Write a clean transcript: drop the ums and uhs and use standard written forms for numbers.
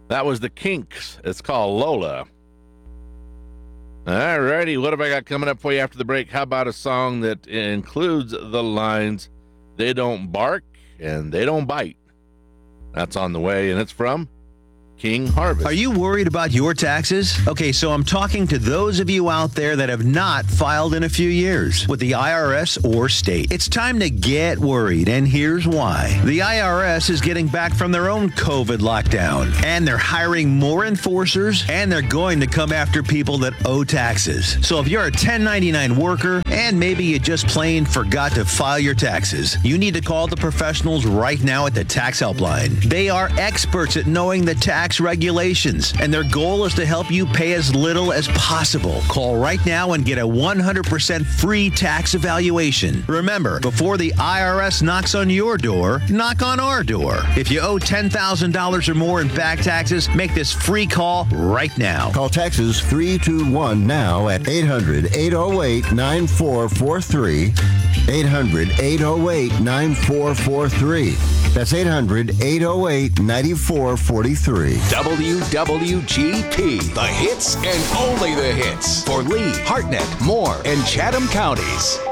That was the Kinks. It's called Lola. All righty, what have I got coming up for you after the break? How about a song that includes the lines, "They don't bark and they don't bite"? That's on the way, and it's from King Harvest. Are you worried about your taxes? Okay, so I'm talking to those of you out there that have not filed in a few years with the IRS or state. It's time to get worried, and here's why. The IRS is getting back from their own COVID lockdown, and they're hiring more enforcers, and they're going to come after people that owe taxes. So if you're a 1099 worker, and maybe you just plain forgot to file your taxes, you need to call the professionals right now at the Tax Helpline. They are experts at knowing the tax regulations, and their goal is to help you pay as little as possible. Call right now and get a 100% free tax evaluation. Remember, before the IRS knocks on your door, knock on our door. If you owe $10,000 or more in back taxes, make this free call right now. Call Taxes 321 now at 800-808-9443. 800-808-9443. That's 800-808-9443. WWGP, the hits and only the hits for Lee, Hartnett, Moore, and Chatham counties.